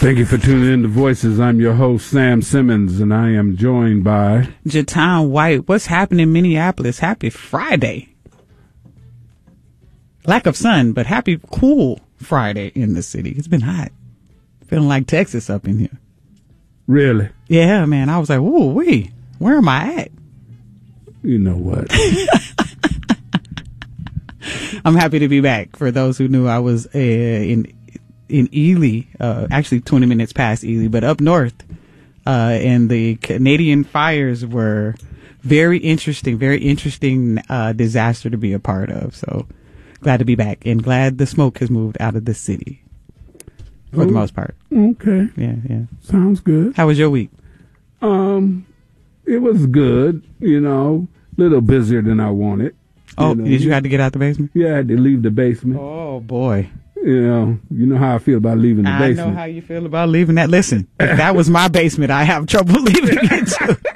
Thank you for tuning in to Voices. I'm your host, Sam Simmons, and I am joined by Jatan White. What's happening in Minneapolis? Happy Friday. Lack of sun, but happy cool Friday in the city. It's been hot. Feeling like Texas up in here. Really? Yeah, man. I was like, ooh, where am I at? You know what? I'm happy to be back. For those who knew, I was in Ely, actually 20 minutes past Ely, but up north. And the Canadian fires were very interesting disaster to be a part of. So glad to be back and glad the smoke has moved out of the city for the most part. Okay. Yeah. Sounds good. How was your week? It was good, a little busier than I wanted. Oh, did you have to get out the basement? Yeah, I had to leave the basement. Oh, boy. You know how I feel about leaving the basement. I know how you feel about leaving that. Listen, if that was my basement, I have trouble leaving it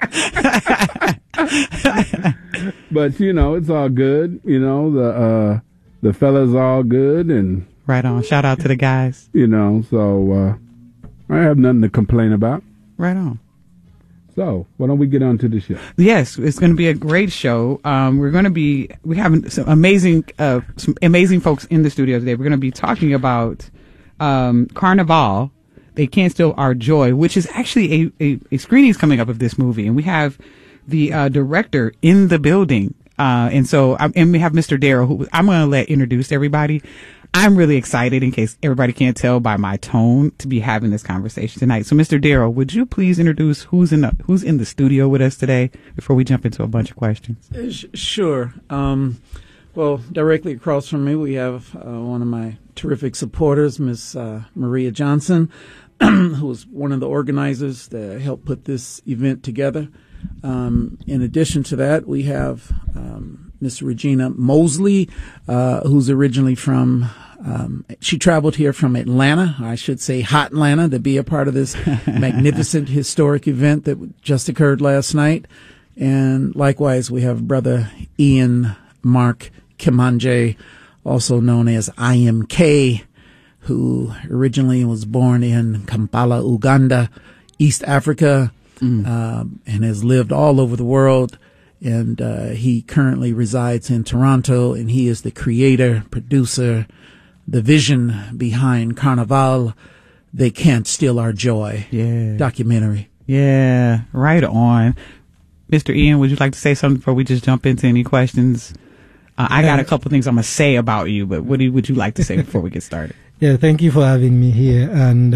too. But, it's all good. The fellas all good. And right on. Shout out to the guys. So I have nothing to complain about. Right on. So why don't we get on to the show? Yes, it's going to be a great show. We have some amazing folks in the studio today. We're going to be talking about Carnival. They Can't Steal Our Joy, which is actually a screening coming up of this movie, and we have the director in the building. And we have Mr. Darryl, who I'm going to let introduce everybody. I'm really excited, in case everybody can't tell by my tone, to be having this conversation tonight. So, Mr. Darryl, would you please introduce who's in the studio with us today before we jump into a bunch of questions? Sure. Well, directly across from me, we have one of my terrific supporters, Miss Maria Johnson, who was one of the organizers that helped put this event together. In addition to that, we have Miss Regina Mosley, who's originally from, she traveled here from Atlanta, I should say hot Atlanta, to be a part of this magnificent historic event that just occurred last night. And likewise, we have Brother Ian Mark Kimanje, also known as IMK, who originally was born in Kampala, Uganda, East Africa, and has lived all over the world. And he currently resides in Toronto, and he is the creator, producer, the vision behind Carnival, They Can't Steal Our Joy documentary. Yeah, right on. Mr. Ian, would you like to say something before we just jump into any questions? I got a couple things I'm going to say about you, but what would you like to say before we get started? Yeah, thank you for having me here. And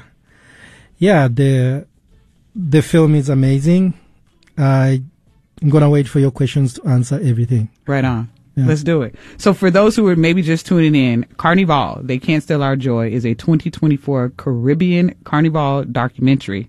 the film is amazing. I'm going to wait for your questions to answer everything. Right on. Yeah. Let's do it. So for those who are maybe just tuning in, Carnival, They Can't Steal Our Joy is a 2024 Caribbean Carnival documentary.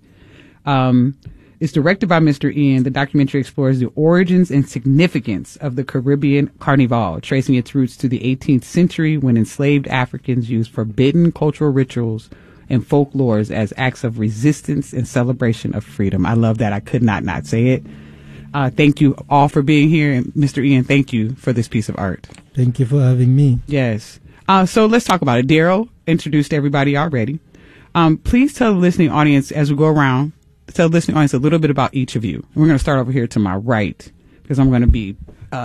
It's directed by Mr. Ian. The documentary explores the origins and significance of the Caribbean Carnival, tracing its roots to the 18th century when enslaved Africans used forbidden cultural rituals and folklores as acts of resistance and celebration of freedom. I love that. I could not say it. Thank you all for being here. And Mr. Ian, thank you for this piece of art. Thank you for having me. Yes. So let's talk about it. Darryl introduced everybody already. Please tell the listening audience, as we go around, tell the listening audience a little bit about each of you. And we're going to start over here to my right, because I'm going to be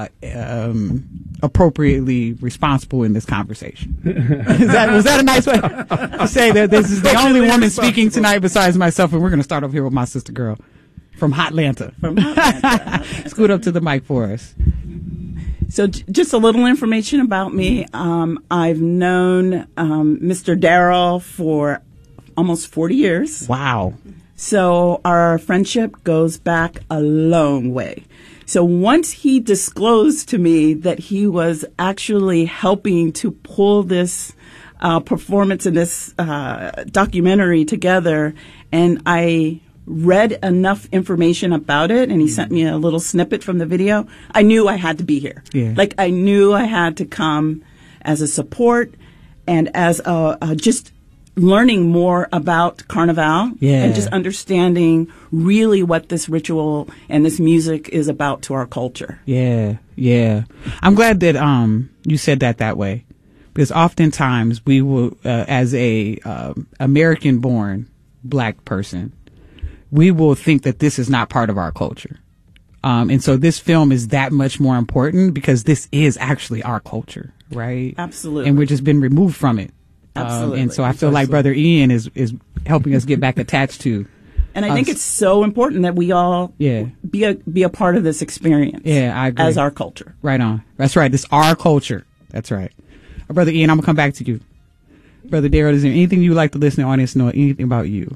appropriately responsible in this conversation. Was that a nice way to say that this is the only woman speaking tonight besides myself? And we're going to start over here with my sister girl from Hotlanta. Scoot up to the mic for us. So just a little information about me. I've known Mr. Darryl for almost 40 years. Wow. So our friendship goes back a long way. So once he disclosed to me that he was actually helping to pull this performance in this documentary together, and I read enough information about it, and he sent me a little snippet from the video, I knew I had to be here. Yeah. Like, I knew I had to come as a support and as just learning more about Carnival and just understanding really what this ritual and this music is about to our culture. Yeah. I'm glad that you said that way, because oftentimes we will, as a American-born black person, we will think that this is not part of our culture. And so this film is that much more important because this is actually our culture, right? Absolutely. And we've just been removed from it. Absolutely. And so I feel like Brother Ian is helping us get back attached to. And I think it's so important that we all be a part of this experience. Yeah, I agree. As our culture. Right on. That's right. This is our culture. That's right. Brother Ian, I'm going to come back to you. Brother Daryl, is there anything you would like the listening audience to know, anything about you?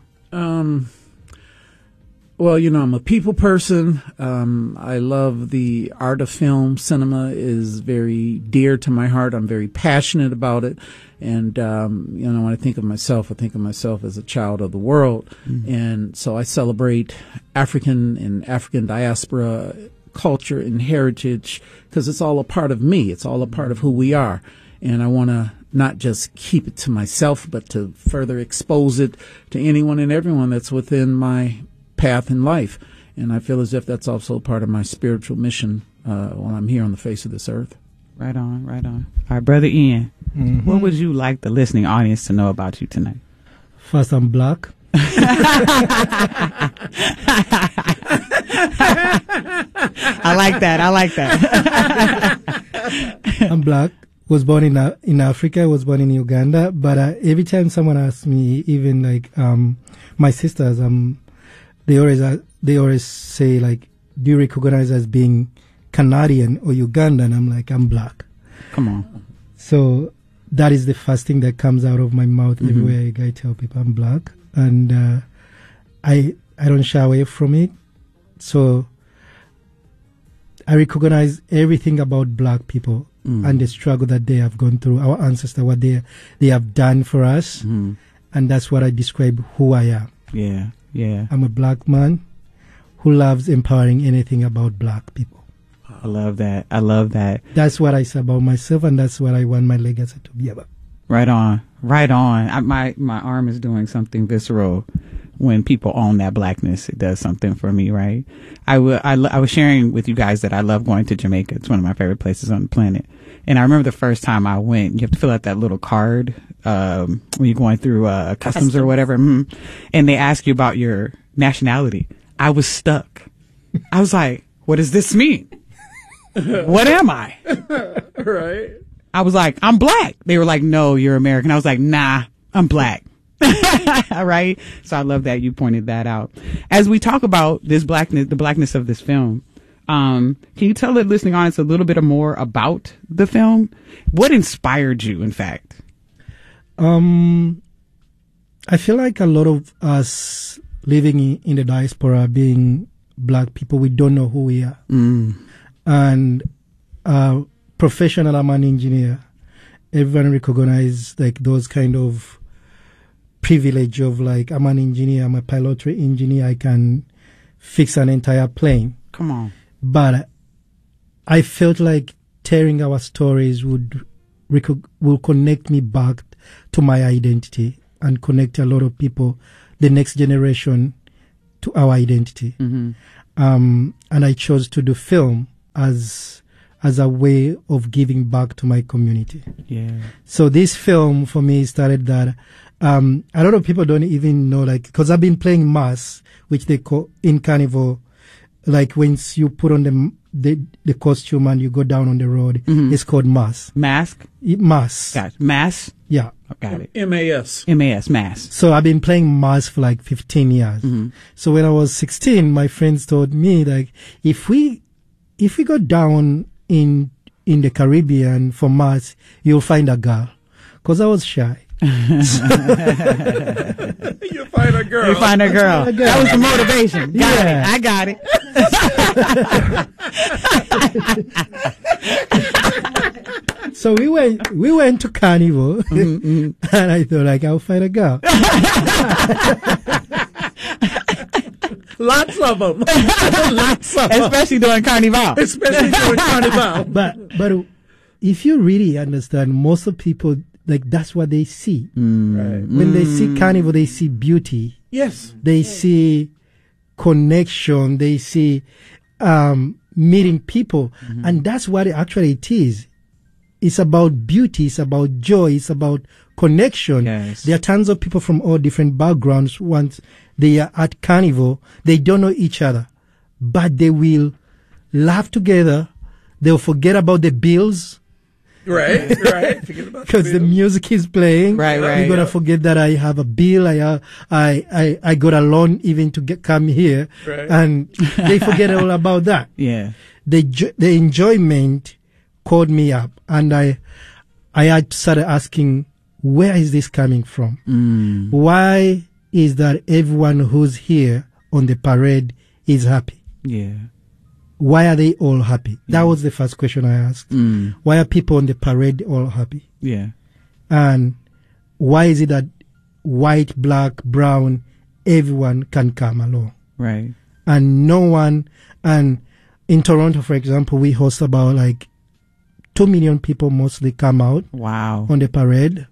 Well, I'm a people person. I love the art of film. Cinema is very dear to my heart. I'm very passionate about it. And, when I think of myself as a child of the world. Mm-hmm. And so I celebrate African and African diaspora culture and heritage because it's all a part of me. It's all a part of who we are. And I want to not just keep it to myself, but to further expose it to anyone and everyone that's within my path in life. And I feel as if that's also part of my spiritual mission while I'm here on the face of this earth. Right on, right on. All right, Brother Ian, what would you like the listening audience to know about you tonight? First, I'm black. I like that. I'm black. Was born in Africa. Was born in Uganda. But every time someone asks me, even like my sisters, they always say like, "Do you recognize as being Canadian or Ugandan?" I'm like, "I'm black." Come on. So that is the first thing that comes out of my mouth everywhere I tell people I'm black, and I don't shy away from it. So I recognize everything about black people and the struggle that they have gone through, our ancestors, what they have done for us, and that's what I describe who I am. Yeah, yeah. I'm a black man who loves empowering anything about black people. I love that. I love that. That's what I say about myself, and that's what I want my legacy to be about. Right on. Right on. My arm is doing something visceral when people own that blackness. It does something for me, right? I was sharing with you guys that I love going to Jamaica. It's one of my favorite places on the planet. And I remember the first time I went, you have to fill out that little card when you're going through customs or whatever. And they ask you about your nationality. I was stuck. I was like, what does this mean? What am I? Right. I was like, I'm black. They were like, no, you're American. I was like, nah, I'm black. All right. So I love that you pointed that out. As we talk about this blackness, the blackness of this film, can you tell the listening audience a little bit more about the film? What inspired you, in fact? I feel like a lot of us living in the diaspora, being black people, we don't know who we are. And professional, I'm an engineer. Everyone recognize like those kind of privilege of like, I'm an engineer, I'm a pilotry engineer, I can fix an entire plane. Come on. But I felt like telling our stories will connect me back to my identity and connect a lot of people, the next generation, to our identity. And I chose to do film as a way of giving back to my community. Yeah. So this film for me started that a lot of people don't even know, like, because I've been playing mass, which they call in Carnival, like once you put on the costume and you go down on the road, it's called mass. Mask? Mass. Gotcha. Mass? Yeah. Got it. M-A-S. M-A-S, mass. So I've been playing mass for like 15 years. So when I was 16, my friends told me, like, if we go down in the Caribbean for mass, you'll find a girl. Because I was shy. You find a girl. You find a girl. That was the motivation. Got it. I got it. So we went to Carnival, and I thought, like, I'll find a girl. Lots of them. Lots of them. Especially during Carnival. But if you really understand, most of people, like, that's what they see. Right. When they see Carnival, they see beauty. Yes. They see connection. They see meeting people. And that's what actually it is. It's about beauty. It's about joy. It's about connection. Yes. There are tons of people from all different backgrounds. Once they are at Carnival, they don't know each other, but they will laugh together. They'll forget about the bills. Right. Forget about Because the music is playing. Right. You're gonna forget that I have a bill. I got a loan even to come here, Right. and they forget all about that. Yeah. The enjoyment called me up, and I had started asking, where is this coming from? Why is that everyone who's here on the parade is happy? Yeah. Why are they all happy? That was the first question I asked. Why are people on the parade all happy? Yeah. And why is it that white, black, brown, everyone can come along? Right. And no one, and in Toronto, for example, we host about like 2 million people mostly come out Wow. on the parade.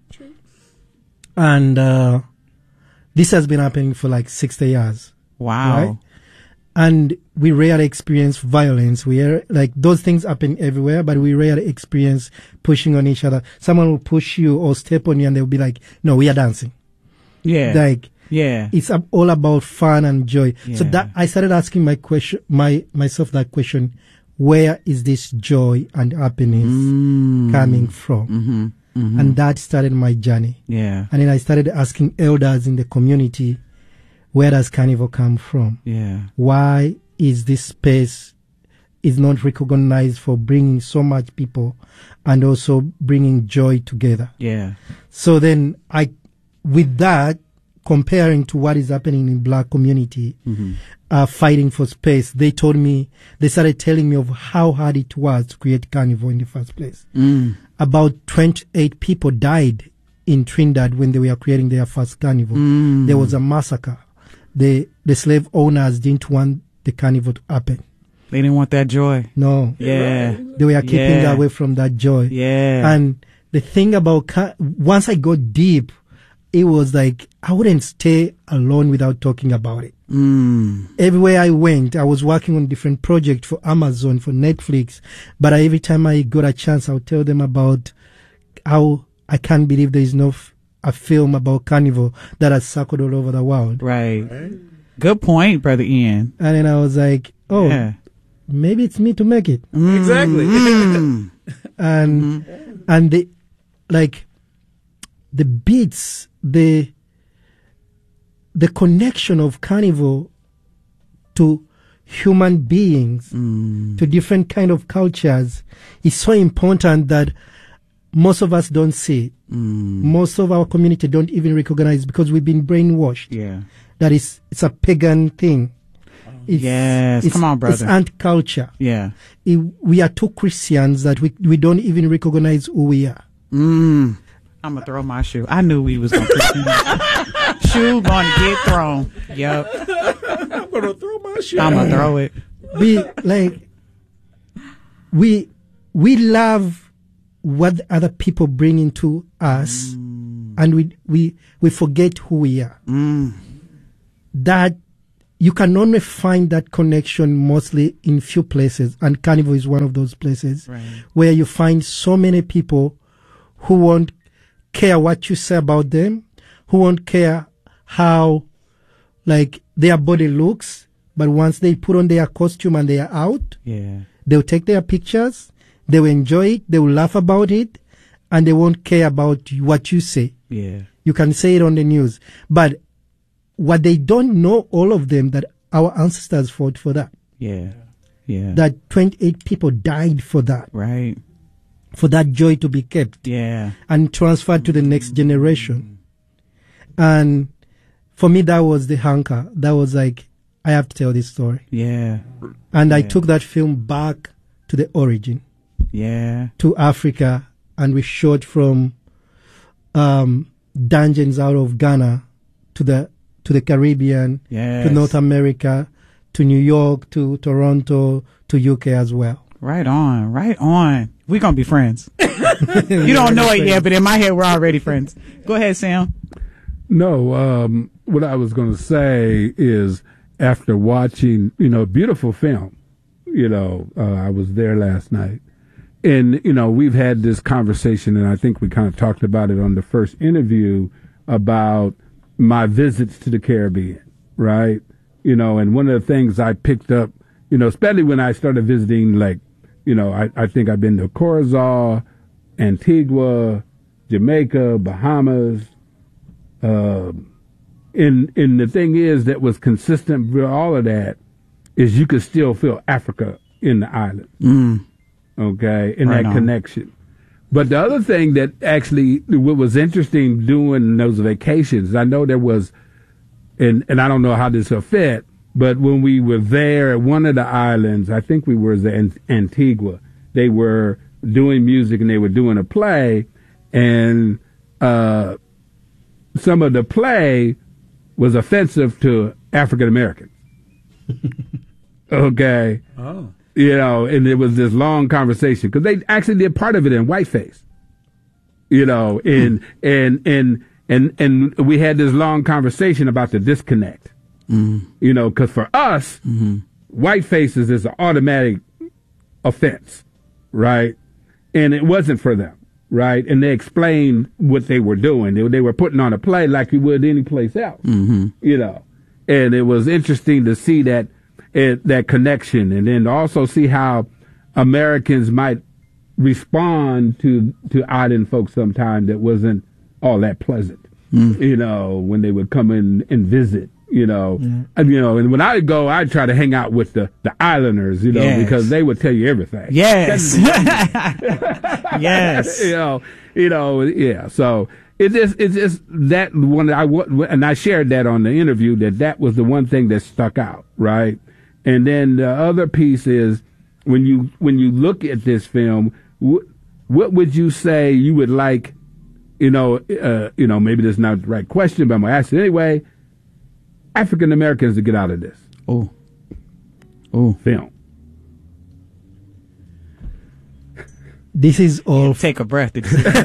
And this has been happening for like 60 years. Wow. Right? And we rarely experience violence. Like those things happen everywhere, but we rarely experience pushing on each other. Someone will push you or step on you and they'll be like, no, we are dancing. Yeah. Like, yeah. it's all about fun and joy. So Yeah. that I started asking myself that question: where is this joy and happiness coming from? And that started my journey. Yeah. And then I started asking elders in the community, where does Carnival come from? Yeah. Why is this space is not recognized for bringing so much people and also bringing joy together? Yeah. So then with that, comparing to what is happening in black community, fighting for space, they started telling me of how hard it was to create Carnival in the first place. About 28 people died in Trinidad when they were creating their first Carnival. There was a massacre. The slave owners didn't want the Carnival to happen. They didn't want that joy. No. Yeah. They were keeping away from that joy. Yeah. And the thing about, once I got deep, it was like, I wouldn't stay alone without talking about it. Everywhere I went, I was working on different projects for Amazon, for Netflix, but every time I got a chance, I would tell them about how I can't believe there is a film about Carnival that has circled all over the world. Right. Good point, Brother Ian. And then I was like, oh, Yeah. maybe it's me to make it. Exactly. And the beats, the connection of Carnival to human beings, to different kind of cultures, is so important that most of us don't see it. Most of our community don't even recognize, because we've been brainwashed. Yeah. That it's a pagan thing. Yes. Come on, brother. It's ant-culture. Yeah. We are too Christians that we don't even recognize who we are. I'm going to throw my shoe. I knew we was going to shoe going to get thrown. Yep. I'm going to throw my shit. I'm going to throw it. We love what other people bring into us, and we forget who we are. That you can only find that connection mostly in few places, and Carnival is one of those places where you find so many people who won't care what you say about them, who won't care how like their body looks, but once they put on their costume and they are out, they'll take their pictures, they will enjoy it, they will laugh about it, and they won't care about what you say. You can say it on the news, but what they don't know, all of them, that our ancestors fought for that. That 28 people died for that. Right. For that joy to be kept. And transferred to the next generation. And for me, that was the hanker. That was like, I have to tell this story. And I took that film back to the origin. To Africa. And we shot from dungeons out of Ghana to the Caribbean, to North America, to New York, to Toronto, to UK as well. Right on, right on. We're going to be friends. You don't know it yet, but in my head, we're already friends. Go ahead, Sam. No, what I was going to say is, after watching, beautiful film, I was there last night, and we've had this conversation, and I think we kind of talked about it on the first interview about my visits to the Caribbean, right? And one of the things I picked up, especially when I started visiting, like, I think I've been to Curacao, Antigua, Jamaica, Bahamas. And the thing is that was consistent with all of that is you could still feel Africa in the island. Okay, in that connection. But the other thing that actually what was interesting doing those vacations, I know there was, and I don't know how this will fit, but when we were there at one of the islands, I think we were in Antigua, they were doing music and they were doing a play, and some of the play was offensive to African Americans. Okay. Oh. And it was this long conversation because they actually did part of it in whiteface. And we had this long conversation about the disconnect. Because for us, whitefaces is an automatic offense, right? And it wasn't for them, right? And they explained what they were doing. They were putting on a play like you would any place else, And it was interesting to see that connection, and then also see how Americans might respond to island folks sometime that wasn't all that pleasant, when they would come in and visit, and when I would go, I'd try to hang out with the islanders, because they would tell you everything. Yes. Yes. Yeah. So it's just that one, and I shared that on the interview, that was the one thing that stuck out, right? And then the other piece is when you look at this film, what would you say you would like, maybe that's not the right question, but I'm going to ask it anyway, African Americans to get out of this film? This is all. Take a breath.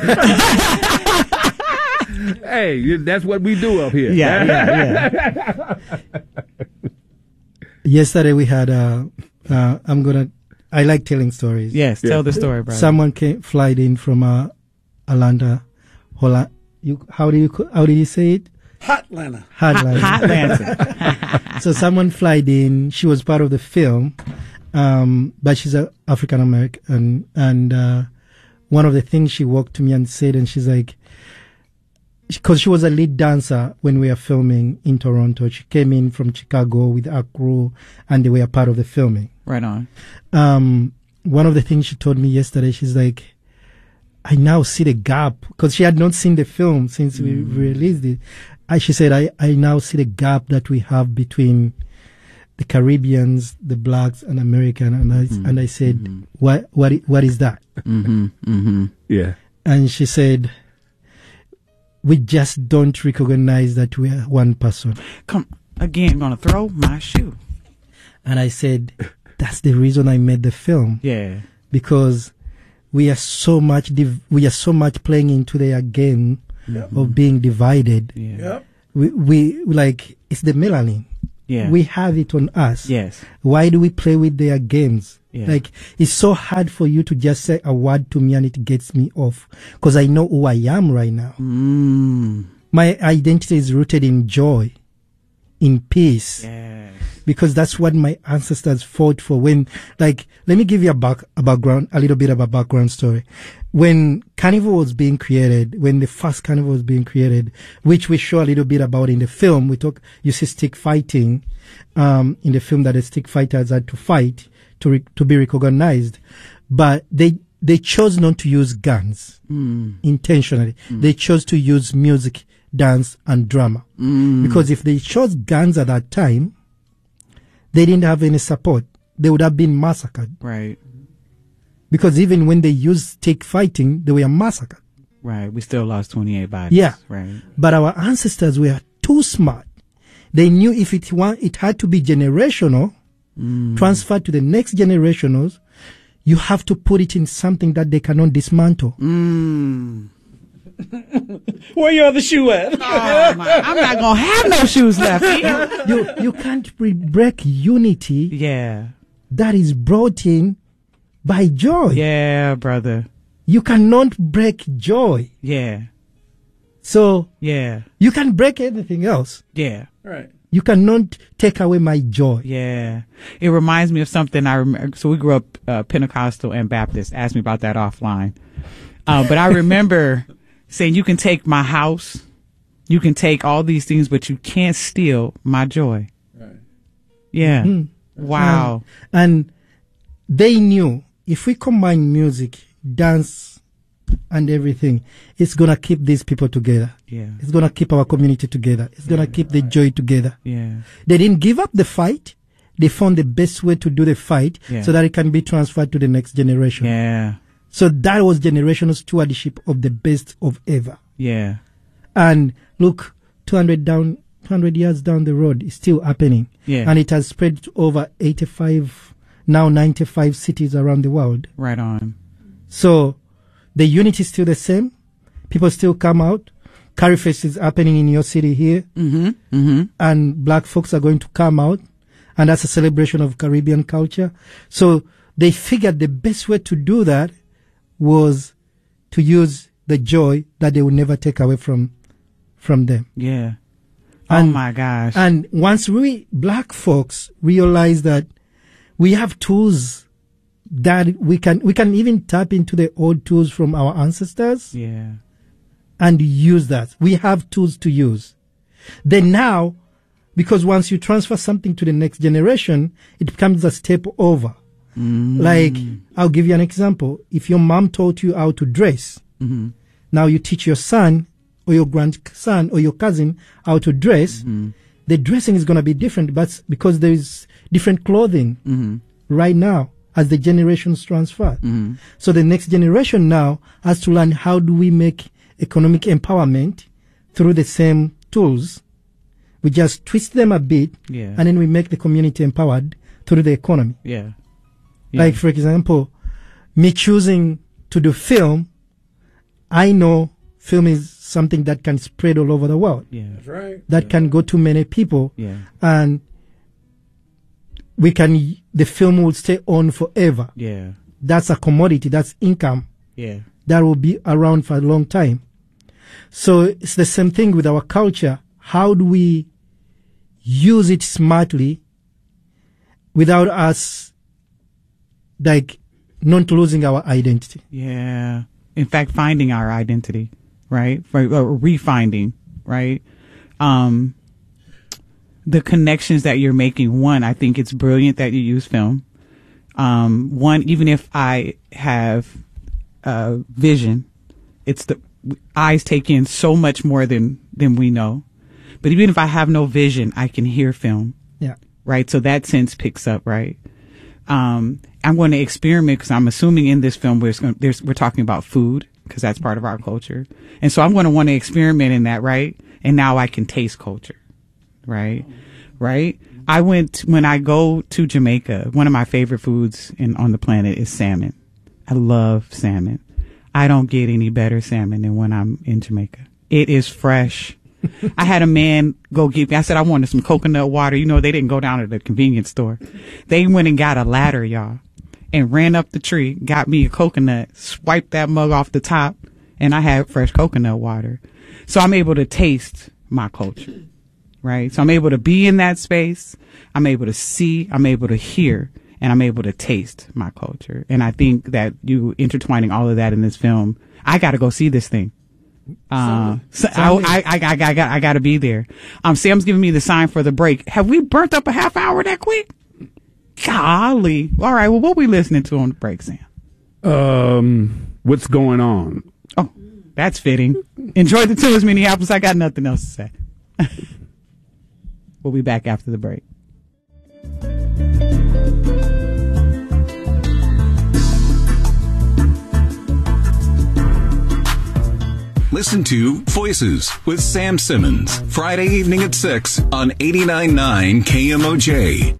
Hey, that's what we do up here. Yeah. Yesterday we had I like telling stories. Yes, tell the story, brother. Someone flied in from Atlanta, Holland. How did you say it? Hotlanta. Hotlanta. So someone flied in. She was part of the film, but she's African American. And one of the things she walked to me and said, and she's like, because she was a lead dancer when we were filming in Toronto. She came in from Chicago with her crew, and they were part of the filming. Right on. One of the things she told me yesterday, she's like, I now see the gap, because she had not seen the film since we released it. She said, I now see the gap that we have between the Caribbeans, the blacks, and American. And I said, what is that? Yeah. And she said, we just don't recognize that we are one person. Come again, gonna throw my shoe. And I said, that's the reason I made the film. Yeah. Because we are so much playing into their game of being divided. Yeah. Yep. We like, it's the melanin. Yeah. We have it on us. Yes. Why do we play with their games? Yeah. Like, it's so hard for you to just say a word to me and it gets me off, because I know who I am right now. My identity is rooted in joy, in peace. Yes. Because that's what my ancestors fought for. When, like, let me give you a little bit of a background story. When Carnival was being created, when the first Carnival was being created, which we show a little bit about in the film, you see stick fighting, in the film, that the stick fighters had to fight to be recognized. But they chose not to use guns intentionally. They chose to use music, dance, and drama. Because if they chose guns at that time, they didn't have any support. They would have been massacred. Right. Because even when they used stick fighting, they were massacred. Right. We still lost 28 bodies. Yeah. Right. But our ancestors were too smart. They knew if it had to be generational, transferred to the next generations, you have to put it in something that they cannot dismantle. Where your other shoe at? Oh, my. I'm not going to have no shoes left. You can't break unity Yeah. that is brought in by joy. Yeah, brother. You cannot break joy. Yeah. So Yeah. you can break anything else. Yeah. Right. You cannot take away my joy. Yeah. It reminds me of something I remember. So we grew up Pentecostal and Baptist. Ask me about that offline. But I remember saying, you can take my house, you can take all these things, but you can't steal my joy. Right. Yeah. Wow. And they knew if we combine music, dance, and everything, it's going to keep these people together. Yeah. It's going to keep our community together. It's going to keep the joy together. Yeah. They didn't give up the fight. They found the best way to do the fight Yeah. so that it can be transferred to the next generation. Yeah. So that was generational stewardship of the best of ever. Yeah. And look, 200 yards down the road is still happening. Yeah. And it has spread to over 85, now 95 cities around the world. Right on. So the unity is still the same. People still come out. Curry Fest is happening in your city here. And black folks are going to come out. And that's a celebration of Caribbean culture. So they figured the best way to do that was to use the joy that they would never take away from them. Yeah. And- oh my gosh. And once we black folks realize that we have tools that we can even tap into the old tools from our ancestors yeah. and use that. We have tools to use. Then now, because once you transfer something to the next generation, it becomes a step over. Like, I'll give you an example. If your mom taught you how to dress, now you teach your son or your grandson or your cousin how to dress, the dressing is going to be different, but because there is different clothing right now as the generations transfer. So the next generation now has to learn how do we make economic empowerment through the same tools. We just twist them a bit, Yeah. and then we make the community empowered through the economy. Yeah. Like, for example, me choosing to do film, I know film is something that can spread all over the world, Yeah. That's right. that can go to many people, Yeah. and the film will stay on forever. Yeah. That's a commodity, that's income Yeah. that will be around for a long time. So it's the same thing with our culture. How do we use it smartly without us, like, not losing our identity? Yeah. In fact, finding our identity, right? Refinding, right? The connections that you're making. One, I think it's brilliant that you use film. One, even if I have vision, it's the eyes take in so much more than we know. But even if I have no vision, I can hear film. Yeah. Right. So that sense picks up. Right. I'm going to experiment because I'm assuming in this film we're talking about food because that's part of our culture. And so I'm going to want to experiment in that. Right. And now I can taste culture. Right. Right. When I go to Jamaica, one of my favorite foods on the planet is salmon. I love salmon. I don't get any better salmon than when I'm in Jamaica. It is fresh. I had a man go get me. I said I wanted some coconut water. You know, they didn't go down to the convenience store. They went and got a ladder, y'all, and ran up the tree, got me a coconut, swiped that mug off the top, and I had fresh coconut water. So I'm able to taste my culture, right? So I'm able to be in that space. I'm able to see, I'm able to hear, and I'm able to taste my culture. And I think that you intertwining all of that in this film, I got to go see this thing. I got to be there. Sam's giving me the sign for the break. Have we burnt up a half hour that quick? Golly. All right. Well, what we listening to on the break, Sam? What's going on? Oh, that's fitting. Enjoy the tunes, Minneapolis. I got nothing else to say. We'll be back after the break. Listen to Voices with Sam Simmons, Friday evening at 6 on 89.9 KMOJ.